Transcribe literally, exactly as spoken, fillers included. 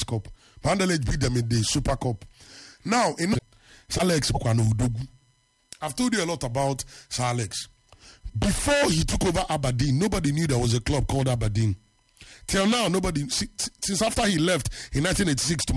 Cup. But Anderlecht beat them in the Super Cup. Now, in Sir Alex Okwano-Udogwu, I've told you a lot about Sir Alex. Before he took over Aberdeen, nobody knew there was a club called Aberdeen. Till now, nobody, since after he left in nineteen eighty-six to